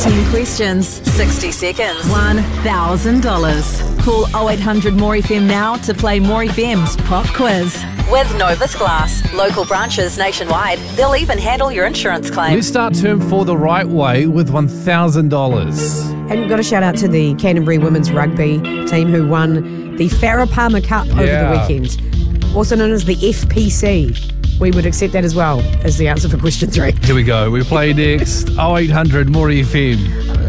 10 questions, 60 seconds, $1,000. Call 0800 More FM now to play More FM's Pop Quiz. With Novus Glass, local branches nationwide, they'll even handle your insurance claim. Let's start term 4 the right way with $1,000. And we've got a shout out to the Canterbury women's rugby team who won the Farah Palmer Cup over the weekend, also known as the FPC. We would accept that as well as the answer for question 3. Here we go. We play next. 0800 More FM.